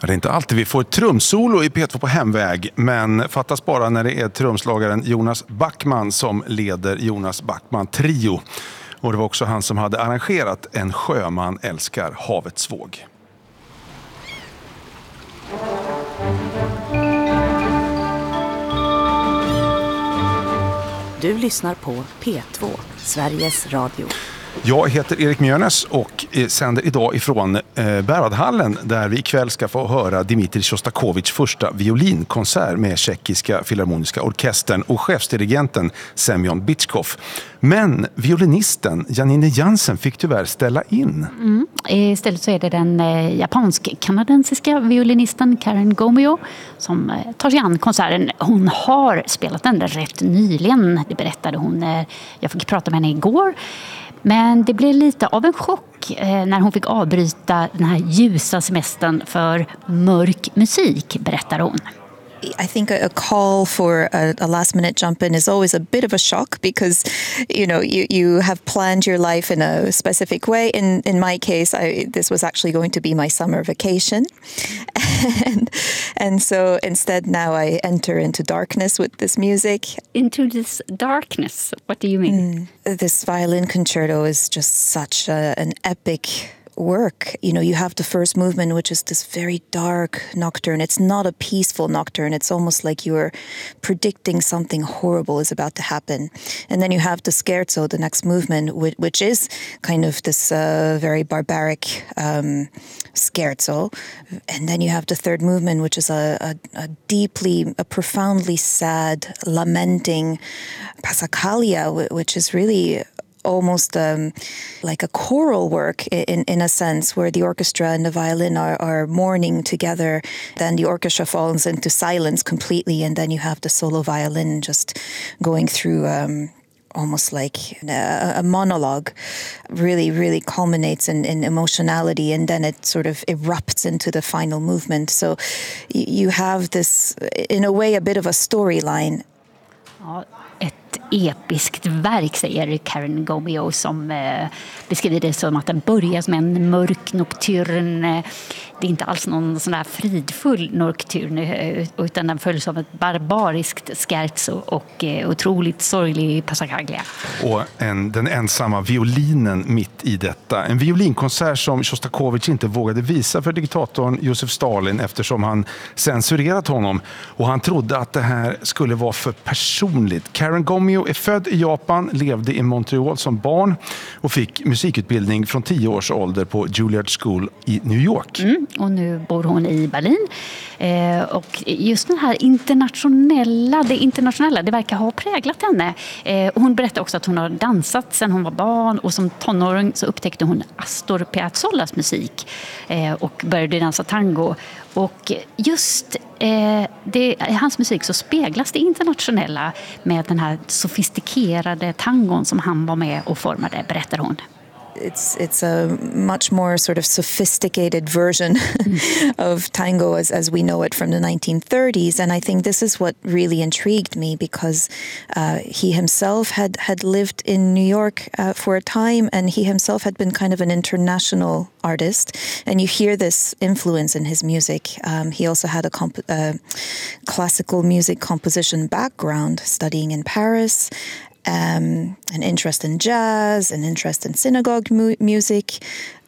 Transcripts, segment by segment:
Det är inte alltid vi får ett trumsolo i P2 på hemväg, men fattas bara när det är trumslagaren Jonas Backman som leder Jonas Backman Trio. Och det var också han som hade arrangerat En sjöman älskar havets våg. Du lyssnar på P2, Sveriges Radio. Jag heter Erik Mjörnes och sänder idag ifrån Bäradhallen där vi ikväll ska få höra Dmitrij Sjostakovitjs första violinkonsert med Tjeckiska filharmoniska orkestern och chefsdirigenten Semyon Bitchkov. Men violinisten Janine Jansen fick tyvärr ställa in. Istället så är det den japansk-kanadensiska violinisten Karen Gomio som tar sig an konserten. Hon har spelat den rätt nyligen, det berättade hon. Jag fick prata med henne igår. Men det blev lite av en chock när hon fick avbryta den här ljusa semestern för mörk musik, berättar hon. I think a call for a last minute jump in is always a bit of a shock because, you have planned your life in a specific way. In my case, this was actually going to be my summer vacation. And so instead now I enter into darkness with this music. Into this darkness? What do you mean? This violin concerto is just such an epic work. You have the first movement, which is this very dark nocturne. It's not a peaceful nocturne. It's almost like you're predicting something horrible is about to happen. And then you have the scherzo, the next movement, which is kind of this very barbaric scherzo. And then you have the third movement, which is a profoundly sad, lamenting passacaglia, which is really almost like a choral work in a sense, where the orchestra and the violin are mourning together. Then the orchestra falls into silence completely, and then you have the solo violin just going through almost like a monologue. Really, really culminates in emotionality, and then it sort of erupts into the final movement. So you have this, in a way, a bit of a storyline. Ja, ett episkt verk, säger Karen Gomio, som beskriver det som att den börjar som en mörk nocturn. Det är inte alls någon sån där fridfull nocturn, utan den följs av ett barbariskt scherzo och otroligt sorglig passacaglia. Och den ensamma violinen mitt i detta. En violinkonsert som Sjostakovitj inte vågade visa för diktatorn Josef Stalin eftersom han censurerat honom. Och han trodde att det här skulle vara för personligt. Karen Gomio är född i Japan, levde i Montreal som barn och fick musikutbildning från 10 års ålder på Juilliard School i New York. Och nu bor hon i Berlin. Och just det här internationella, det verkar ha präglat henne. Hon berättade också att hon har dansat sedan hon var barn, och som tonåring så upptäckte hon Astor Piazzollas musik och började dansa tango. Och just i hans musik så speglas det internationella med den här sofistikerade tangon som han var med och formade, berättar hon. It's a much more sort of sophisticated version of tango as we know it from the 1930s, and I think this is what really intrigued me because he himself had lived in New York for a time, and he himself had been kind of an international artist, and you hear this influence in his music. He also had a classical music composition background, studying in Paris. An interest in jazz, an interest in synagogue music,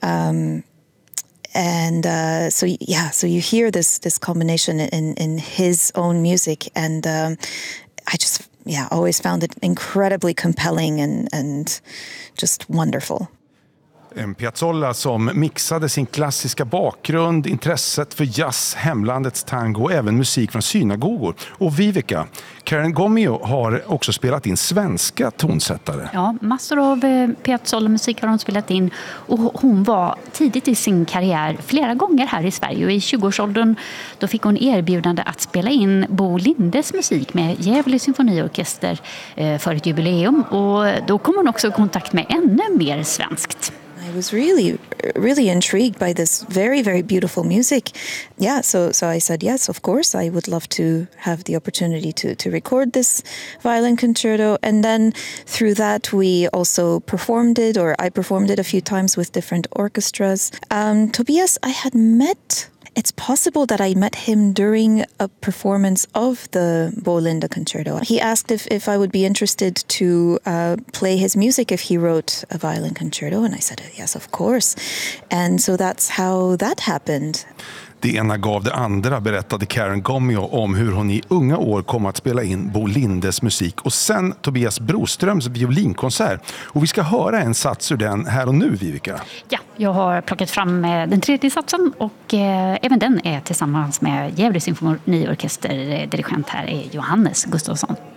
so you hear this combination in his own music, and I just always found it incredibly compelling and just wonderful. En Piazzolla som mixade sin klassiska bakgrund, intresset för jazz, hemlandets tango och även musik från synagogor. Och Vivica, Karen Gomio har också spelat in svenska tonsättare. Ja, massor av Piazzolla-musik har hon spelat in, och hon var tidigt i sin karriär flera gånger här i Sverige, och i 20-årsåldern då fick hon erbjudande att spela in Bo Lindes musik med Gävle symfoniorkester för ett jubileum, och då kom hon också i kontakt med ännu mer svenskt. I was really intrigued by this very, very beautiful music. Yeah, so I said, yes, of course, I would love to have the opportunity to record this violin concerto. And then through that, we also performed it, or I performed it a few times with different orchestras. Tobias, I had met It's possible that I met him during a performance of the Bolinda Concerto. He asked if I would be interested to play his music if he wrote a violin concerto, and I said yes, of course. And so that's how that happened. Det ena gav det andra, berättade Karen Gomio om hur hon i unga år kom att spela in Bo Lindes musik och sen Tobias Broströms violinkonsert. Och vi ska höra en sats ur den här och nu, Vivica. Ja, jag har plockat fram den tredje satsen och även den är tillsammans med Gävle symfoniorkester. Dirigent här är Johannes Gustafsson.